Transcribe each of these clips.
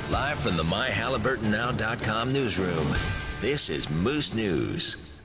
Live from the MyHalliburtonNow.com newsroom, this is Moose News.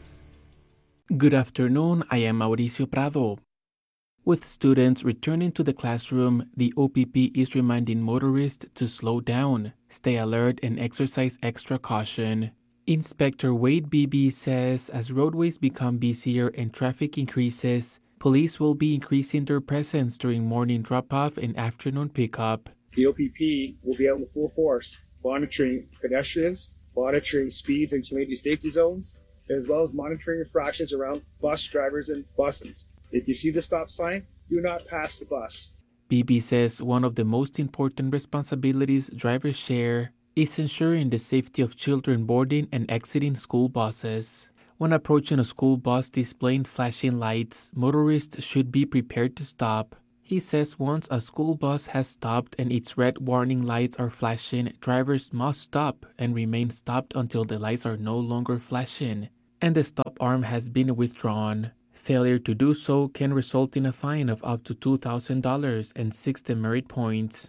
Good afternoon, I am Mauricio Prado. With students returning to the classroom, the OPP is reminding motorists to slow down, stay alert, and exercise extra caution. Inspector Wade Beebe says as roadways become busier and traffic increases, police will be increasing their presence during morning drop-off and afternoon pickup. The OPP will be out in full force, monitoring pedestrians, monitoring speeds in community safety zones, as well as monitoring infractions around bus drivers and buses. If you see the stop sign, do not pass the bus. Beebe says one of the most important responsibilities drivers share is ensuring the safety of children boarding and exiting school buses. When approaching a school bus displaying flashing lights, motorists should be prepared to stop. He says once a school bus has stopped and its red warning lights are flashing, drivers must stop and remain stopped until the lights are no longer flashing and the stop arm has been withdrawn. Failure to do so can result in a fine of up to $2,000 and 6 demerit points.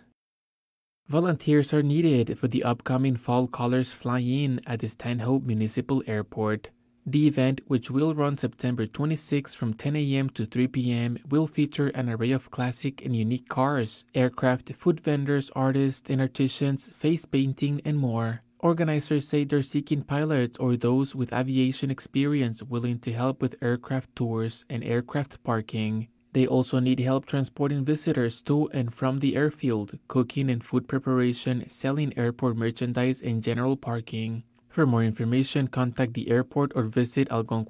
Volunteers are needed for the upcoming Fall Colors Fly-In at the Stanhope Municipal Airport. The event, which will run September 26 from 10 a.m. to 3 p.m., will feature an array of classic and unique cars, aircraft, food vendors, artists, and artisans, face painting, and more. Organizers say they're seeking pilots or those with aviation experience willing to help with aircraft tours and aircraft parking. They also need help transporting visitors to and from the airfield, cooking and food preparation, selling airport merchandise, and general parking. For more information, contact the airport or visit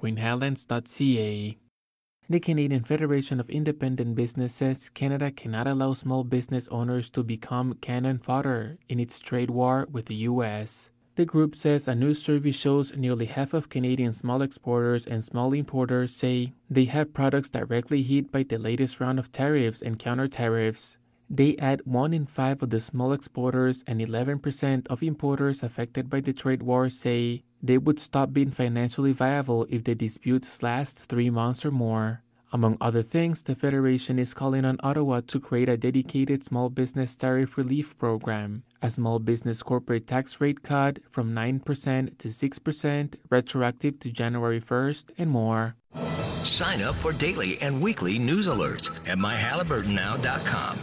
algonquinhighlands.ca. The Canadian Federation of Independent Business says Canada cannot allow small business owners to become cannon fodder in its trade war with the U.S. The group says a new survey shows nearly half of Canadian small exporters and small importers say they have products directly hit by the latest round of tariffs and counter-tariffs. They add 1 in 5 of the small exporters and 11% of importers affected by the trade war say they would stop being financially viable if the disputes last 3 months or more. Among other things, the Federation is calling on Ottawa to create a dedicated small business tariff relief program, a small business corporate tax rate cut from 9% to 6%, retroactive to January 1st, and more. Sign up for daily and weekly news alerts at MyHalliburtonNow.com.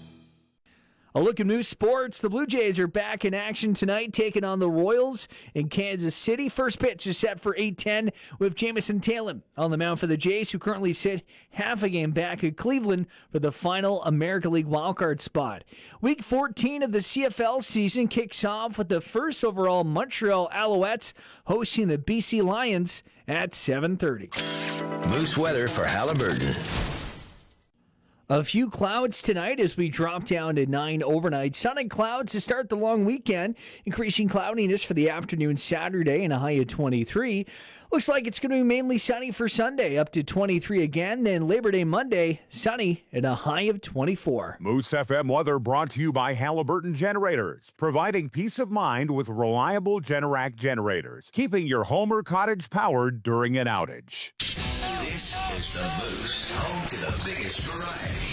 A look at Moose Sports. The Blue Jays are back in action tonight, taking on the Royals in Kansas City. First pitch is set for 8:10 with Jamison Taylor on the mound for the Jays, who currently sit half a game back at Cleveland for the final American League wildcard spot. Week 14 of the CFL season kicks off with the first overall Montreal Alouettes hosting the BC Lions at 7:30. Moose weather for Halliburton. A few clouds tonight as we drop down to 9 overnight. Sun and clouds to start the long weekend. Increasing cloudiness for the afternoon Saturday and a high of 23. Looks like it's going to be mainly sunny for Sunday, up to 23 again. Then Labor Day Monday, sunny and a high of 24. Moose FM weather brought to you by Halliburton Generators, providing peace of mind with reliable Generac generators, keeping your home or cottage powered during an outage. This is the Moose, home to the biggest variety.